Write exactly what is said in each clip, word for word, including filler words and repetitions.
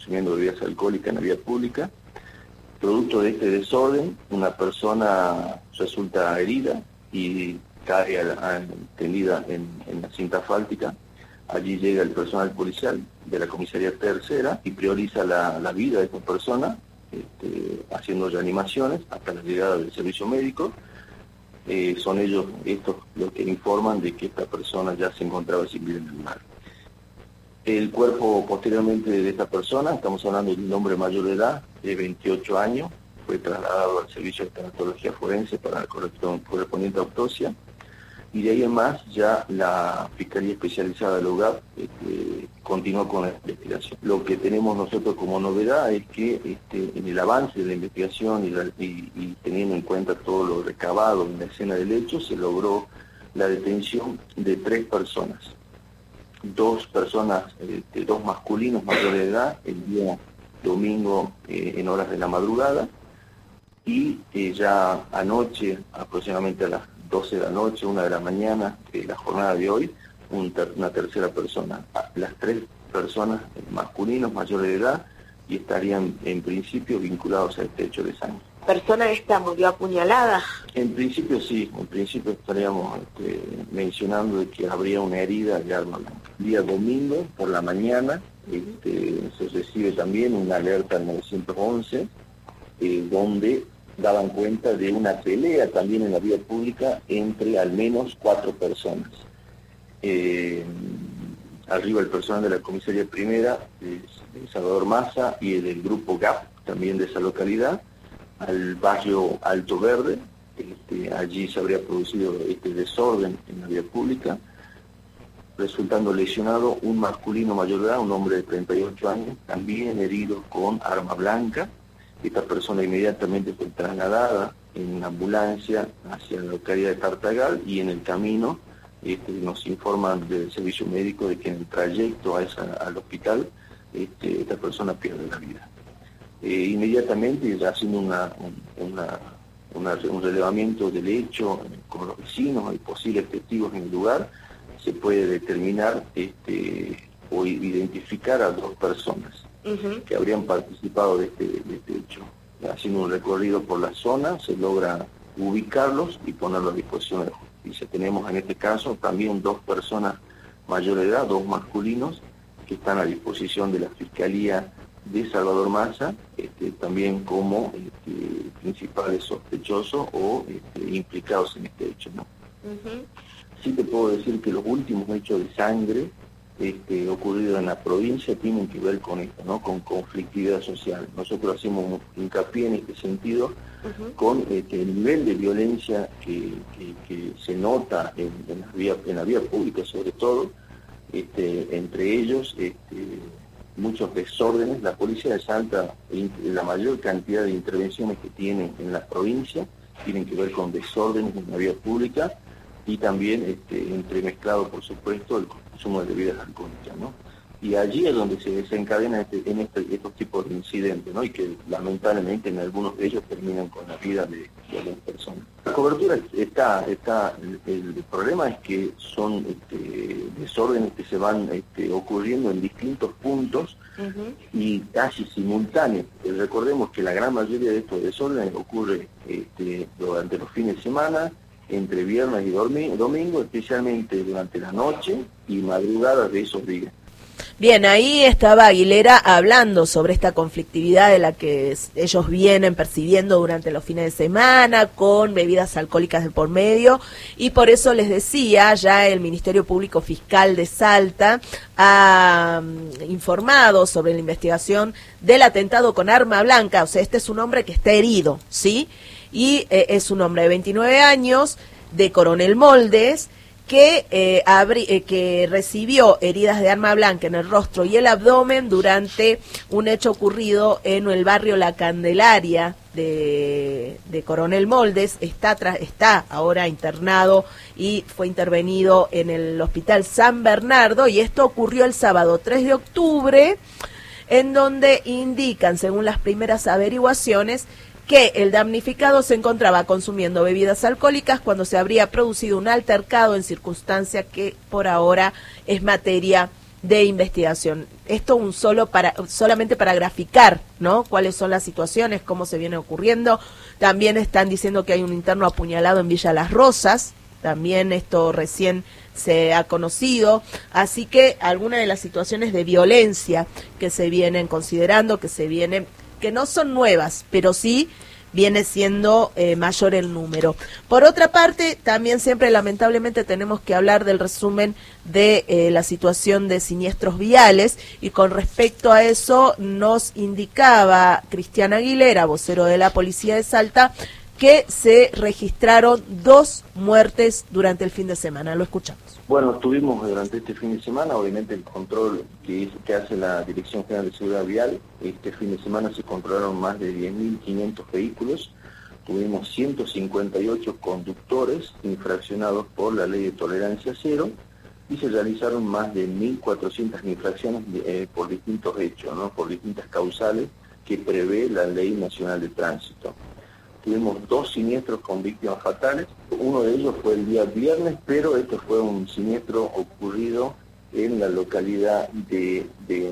consumiendo bebidas alcohólicas en la vía pública. Producto de este desorden, una persona resulta herida y cae a la, a, tendida en, en la cinta asfáltica. Allí llega el personal policial de la comisaría tercera y prioriza la, la vida de esta persona, este, haciendo reanimaciones hasta la llegada del servicio médico. Eh, son ellos estos los que informan de que esta persona ya se encontraba sin vida en el lugar. El cuerpo posteriormente de esta persona, estamos hablando de un hombre mayor de edad, de veintiocho años, fue trasladado al servicio de tanatología forense para la correspondiente autopsia, y de ahí en más ya la Fiscalía Especializada del Lugar este, continuó con la investigación. Lo que tenemos nosotros como novedad es que este, en el avance de la investigación y, la, y, y teniendo en cuenta todo lo recabado en la escena del hecho, se logró la detención de tres personas. Dos personas, este, dos masculinos mayores de edad, el día domingo eh, en horas de la madrugada, y eh, ya anoche, aproximadamente a las doce de la noche, una de la mañana, de la jornada de hoy, un ter una tercera persona. Las tres personas masculinos mayores de edad y estarían en principio vinculados a este hecho de sangre. ¿Persona esta murió apuñalada? En principio sí, en principio estaríamos este, mencionando de que habría una herida de arma blanca. Día domingo, por la mañana, este, se recibe también una alerta al nueve once, eh, donde daban cuenta de una pelea también en la vía pública entre al menos cuatro personas. Eh, arriba el personal de la comisaría primera, de Salvador Massa, y del grupo G A P, también de esa localidad, al barrio Alto Verde. Este, allí se habría producido este desorden en la vía pública, resultando lesionado un masculino mayor de edad, un hombre de treinta y ocho años, también herido con arma blanca. Esta persona inmediatamente fue trasladada en una ambulancia hacia la localidad de Tartagal, y en el camino este, nos informan del servicio médico de que en el trayecto a esa, al hospital este, esta persona pierde la vida. Eh, inmediatamente, ya haciendo una, una, una, un relevamiento del hecho con los vecinos y posibles testigos en el lugar, se puede determinar este, o identificar a dos personas Uh-huh. que habrían participado de este, de este hecho. Haciendo un recorrido por la zona, se logra ubicarlos y ponerlos a disposición de la justicia. Tenemos en este caso también dos personas mayores de edad, dos masculinos, que están a disposición de la Fiscalía de Salvador Massa, este, también como este, principales sospechosos o este, implicados en este hecho, ¿no? Uh-huh. Sí te puedo decir que los últimos hechos de sangre Este, ocurrido en la provincia tienen que ver con esto, ¿no? Con conflictividad social. Nosotros hacemos hincapié en este sentido uh-huh. con este, el nivel de violencia que, que, que se nota en, en, la vía, en la vía pública, sobre todo, este, entre ellos este, muchos desórdenes. La policía de Salta, la mayor cantidad de intervenciones que tiene en la provincia tienen que ver con desórdenes en la vía pública, y también este, entremezclado, por supuesto, el consumo de bebidas alcohólicas, ¿no? Y allí es donde se desencadenan este, en este, estos tipos de incidentes, ¿no? Y que lamentablemente en algunos de ellos terminan con la vida de, de algunas personas. La cobertura está, está el, el problema es que son este, desórdenes que se van este, ocurriendo en distintos puntos uh-huh. y casi simultáneos. Eh, recordemos que la gran mayoría de estos desórdenes ocurre este, durante los fines de semana, entre viernes y domingo, especialmente durante la noche y madrugadas de esos días. Bien, ahí estaba Aguilera hablando sobre esta conflictividad de la que ellos vienen percibiendo durante los fines de semana, con bebidas alcohólicas de por medio, y por eso les decía, ya el Ministerio Público Fiscal de Salta ha um, informado sobre la investigación del atentado con arma blanca. O sea, este es un hombre que está herido, ¿sí? Y eh, es un hombre de veintinueve años, de Coronel Moldes, que, eh, abri, eh, que recibió heridas de arma blanca en el rostro y el abdomen durante un hecho ocurrido en el barrio La Candelaria de, de Coronel Moldes. Está, tra, está ahora internado y fue intervenido en el Hospital San Bernardo, y esto ocurrió el sábado tres de octubre, en donde indican, según las primeras averiguaciones, que el damnificado se encontraba consumiendo bebidas alcohólicas cuando se habría producido un altercado, en circunstancia que por ahora es materia de investigación. Esto un solo para solamente para graficar, ¿no? Cuáles son las situaciones, cómo se viene ocurriendo. También están diciendo que hay un interno apuñalado en Villa Las Rosas. También esto recién se ha conocido, así que algunas de las situaciones de violencia que se vienen considerando, que se vienen, que no son nuevas, pero sí viene siendo eh, mayor el número. Por otra parte, también siempre lamentablemente tenemos que hablar del resumen de eh, la situación de siniestros viales, y con respecto a eso nos indicaba Cristian Aguilera, vocero de la Policía de Salta, que se registraron dos muertes durante el fin de semana. Lo escuchamos. Bueno, tuvimos durante este fin de semana, obviamente, el control que, que hace la Dirección General de Seguridad Vial. Este fin de semana se controlaron más de diez mil quinientos vehículos. Tuvimos ciento cincuenta y ocho conductores infraccionados por la ley de tolerancia cero, y se realizaron más de mil cuatrocientas infracciones eh, por distintos hechos, ¿no? Por distintas causales que prevé la Ley Nacional de Tránsito. Tuvimos dos siniestros con víctimas fatales. Uno de ellos fue el día viernes, pero este fue un siniestro ocurrido en la localidad de, de,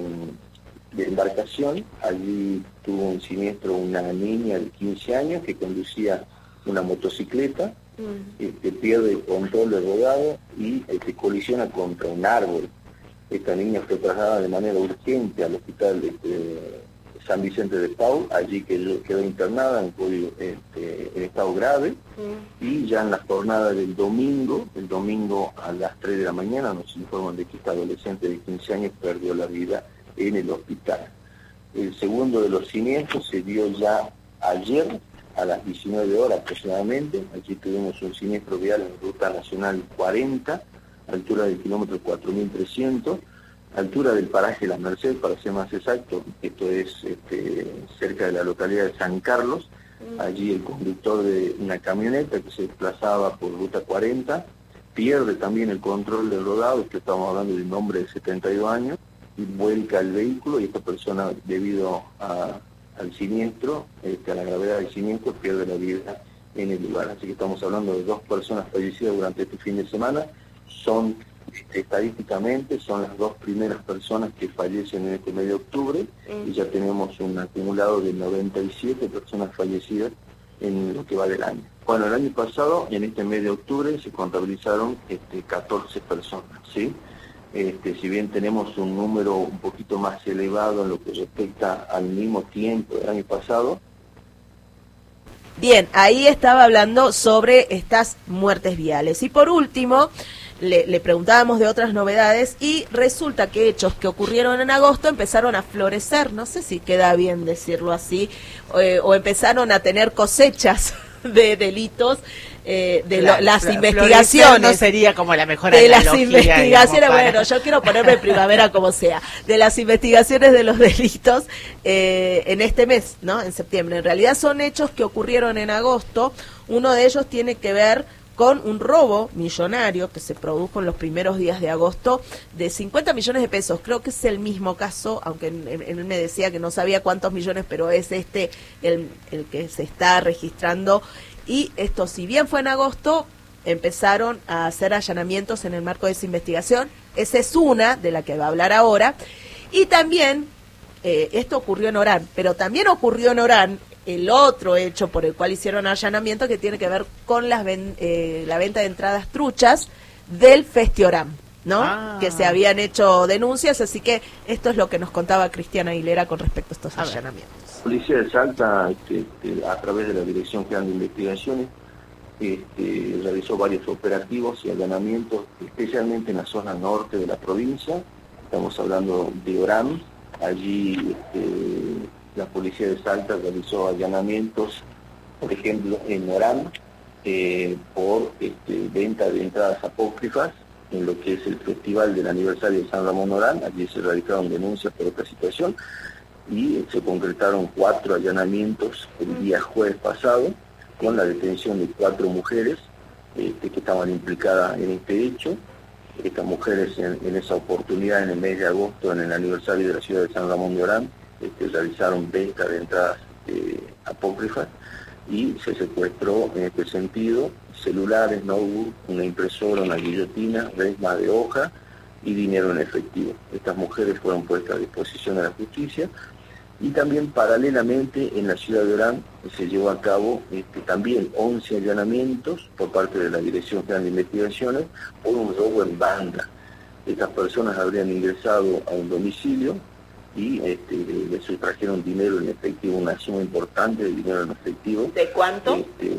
de Embarcación. Allí tuvo un siniestro una niña de quince años que conducía una motocicleta, mm. este, pierde el control de rodado y este, colisiona contra un árbol. Esta niña fue trasladada de manera urgente al hospital este, San Vicente de Paul. Allí quedó, quedó internada en, este, en estado grave, mm. y ya en la jornada del domingo, el domingo a las tres de la mañana, nos informan de que esta adolescente de quince años perdió la vida en el hospital. El segundo de los siniestros se dio ya ayer a las diecinueve horas aproximadamente. Allí tuvimos un siniestro vial en Ruta Nacional cuarenta, altura del kilómetro cuatro mil trescientos, altura del paraje La Merced, para ser más exacto. Esto es este, cerca de la localidad de San Carlos. Allí el conductor de una camioneta que se desplazaba por Ruta cuarenta pierde también el control del rodado, que estamos hablando de un hombre de setenta y dos años, y vuelca el vehículo, y esta persona, debido a, al siniestro, este, a la gravedad del siniestro, pierde la vida en el lugar. Así que estamos hablando de dos personas fallecidas durante este fin de semana. Son estadísticamente son las dos primeras personas que fallecen en este mes de octubre, mm. y ya tenemos un acumulado de noventa y siete personas fallecidas en lo que va del año. Bueno, el año pasado, en este mes de octubre, se contabilizaron este, catorce personas, ¿sí? Este, si bien tenemos un número un poquito más elevado en lo que respecta al mismo tiempo del año pasado. Bien, ahí estaba hablando sobre estas muertes viales. Y por último, Le, le preguntábamos de otras novedades, y resulta que hechos que ocurrieron en agosto empezaron a florecer, no sé si queda bien decirlo así, eh, o empezaron a tener cosechas de delitos, eh, de claro, lo, las claro, investigaciones. No sería como la mejor de las investigaciones, digamos, para... bueno, yo quiero ponerme primavera como sea, de las investigaciones de los delitos eh, en este mes, ¿no? En septiembre. En realidad son hechos que ocurrieron en agosto. Uno de ellos tiene que ver con un robo millonario que se produjo en los primeros días de agosto de cincuenta millones de pesos. Creo que es el mismo caso, aunque él me decía que no sabía cuántos millones, pero es este el, el que se está registrando. Y esto, si bien fue en agosto, empezaron a hacer allanamientos en el marco de esa investigación. Esa es una de la que va a hablar ahora. Y también, eh, esto ocurrió en Orán, pero también ocurrió en Orán el otro hecho por el cual hicieron allanamiento, que tiene que ver con las ven, eh, la venta de entradas truchas del Festioram, ¿no? Ah. Que se habían hecho denuncias, así que esto es lo que nos contaba Cristian Aguilera con respecto a estos a allanamientos. La Policía de Salta, este, este, a través de la Dirección General de Investigaciones, este, realizó varios operativos y allanamientos, especialmente en la zona norte de la provincia. Estamos hablando de Orán. Allí este, la Policía de Salta realizó allanamientos, por ejemplo, en Orán, eh, por este, venta de entradas apócrifas en lo que es el Festival del Aniversario de San Ramón Orán. Allí se realizaron denuncias por esta situación y se concretaron cuatro allanamientos el día jueves pasado, con la detención de cuatro mujeres este, que estaban implicadas en este hecho. Estas mujeres en, en esa oportunidad, en el mes de agosto, en el aniversario de la ciudad de San Ramón de Orán, este, realizaron venta de entradas eh, apócrifas, y se secuestró en este sentido celulares, notebook, una impresora, una guillotina, resma de hoja, y dinero en efectivo. Estas mujeres fueron puestas a disposición de la justicia y también paralelamente en la ciudad de Orán se llevó a cabo este, también once allanamientos por parte de la Dirección General de Investigaciones por un robo en banda. Estas personas habrían ingresado a un domicilio y este, le, le sustrajeron dinero en efectivo, una suma importante de dinero en efectivo. ¿De cuánto? Este,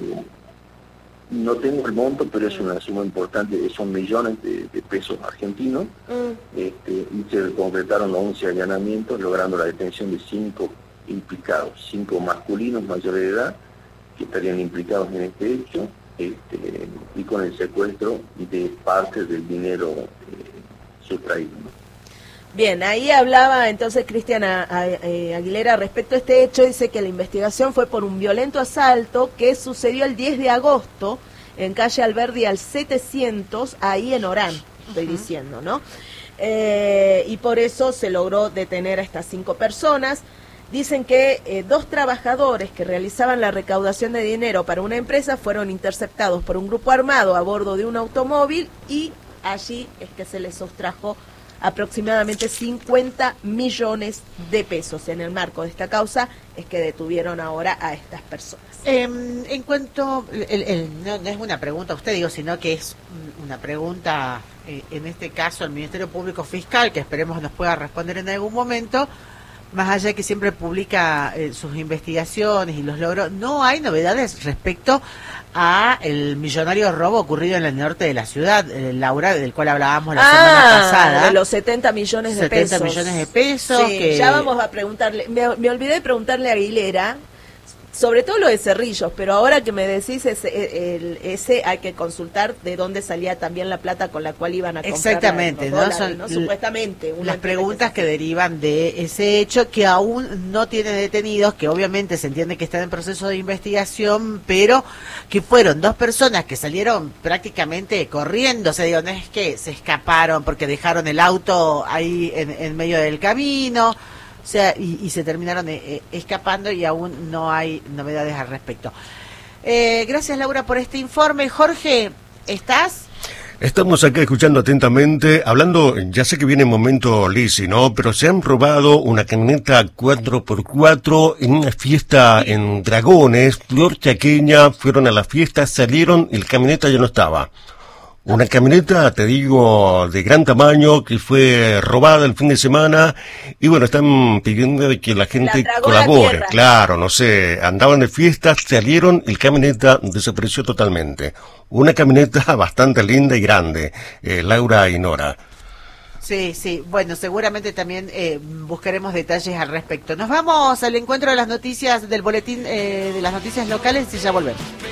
no tengo el monto, pero es una suma importante, son millones de, de pesos argentinos. Mm. Este, y se concretaron once allanamientos, logrando la detención de cinco implicados, cinco masculinos mayores de edad, que estarían implicados en este hecho, este, y con el secuestro de parte del dinero eh, sustraído, ¿no? Bien, ahí hablaba entonces Cristiana Aguilera respecto a este hecho. Dice que la investigación fue por un violento asalto que sucedió el diez de agosto en calle Alberdi al setecientos, ahí en Orán, estoy uh-huh. diciendo, ¿no? Eh, y por eso se logró detener a estas cinco personas. Dicen que eh, dos trabajadores que realizaban la recaudación de dinero para una empresa fueron interceptados por un grupo armado a bordo de un automóvil y allí es que se les sustrajo aproximadamente cincuenta millones de pesos. En el marco de esta causa es que detuvieron ahora a estas personas. Eh, en cuanto, el, el, no, no es una pregunta a usted, digo, sino que es una pregunta, eh, en este caso, al Ministerio Público Fiscal, que esperemos nos pueda responder en algún momento, más allá de que siempre publica eh, sus investigaciones y los logros, ¿no hay novedades respecto a el millonario robo ocurrido en el norte de la ciudad, eh, Laura, del cual hablábamos la ah, semana pasada? De los setenta millones de pesos. setenta millones de pesos. Sí, que... ya vamos a preguntarle, me, me olvidé de preguntarle a Aguilera, sobre todo lo de Cerrillos, pero ahora que me decís ese, el, ese hay que consultar de dónde salía también la plata con la cual iban a comprar. Exactamente, los ¿no? dólares, Son ¿no? Supuestamente. Las preguntas que, que derivan de ese hecho, que aún no tiene detenidos, que obviamente se entiende que están en proceso de investigación, pero que fueron dos personas que salieron prácticamente corriendo. O sea, digo, no es que se escaparon porque dejaron el auto ahí en, en medio del camino. O sea, y, y se terminaron eh, escapando y aún no hay novedades al respecto. Eh, gracias, Laura, por este informe. Jorge, ¿estás? Estamos acá escuchando atentamente, hablando, ya sé que viene el momento Lizzy, ¿no? Pero se han robado una camioneta cuatro por cuatro en una fiesta en Dragones, Flor Chaqueña, fueron a la fiesta, salieron y la camioneta ya no estaba. Una camioneta, te digo, de gran tamaño que fue robada el fin de semana y bueno, están pidiendo que la gente la colabore. La claro, no sé, andaban de fiesta, salieron y la camioneta desapareció totalmente. Una camioneta bastante linda y grande, eh, Laura y Nora. Sí, sí, bueno, seguramente también eh, buscaremos detalles al respecto. Nos vamos al encuentro de las noticias del boletín eh, de las noticias locales y ya volvemos.